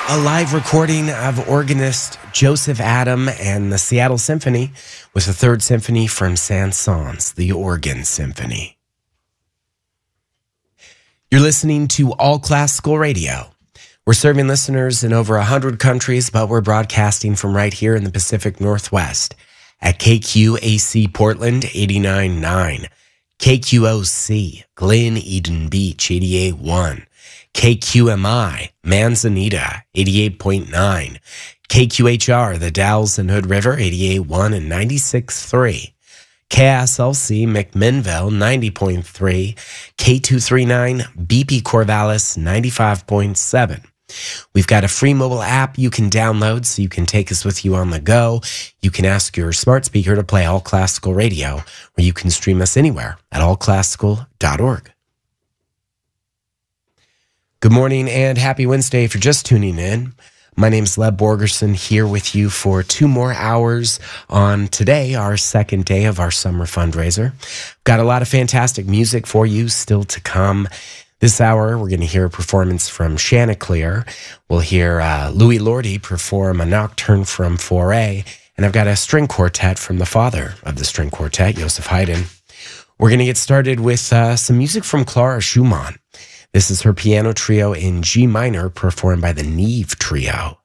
A live recording of organist Joseph Adam and the Seattle Symphony with the Third Symphony from Saint-Saëns, the Organ Symphony. You're listening to All Classical Radio. We're serving listeners in over 100 countries, but we're broadcasting from right here in the Pacific Northwest at KQAC Portland 89.9, KQOC Glen Eden Beach 88.1, KQMI Manzanita 88.9, KQHR The Dalles and Hood River 88.1 and 96.3, KSLC McMinnville 90.3, K239 BP Corvallis 95.7. We've got a free mobile app you can download so you can take us with you on the go. You can ask your smart speaker to play All Classical Radio, or you can stream us anywhere at allclassical.org. Good morning and happy Wednesday if you're just tuning in. My name's Leb Borgerson here with you for 2 more hours on today, our second day of our summer fundraiser. Got a lot of fantastic music for you still to come. This hour, we're going to hear a performance from Chanticleer. We'll hear Louis Lordy perform a nocturne from Fauré, and I've got a string quartet from the father of the string quartet, Joseph Haydn. We're going to get started with some music from Clara Schumann. This is her piano trio in G minor performed by the Neve Trio.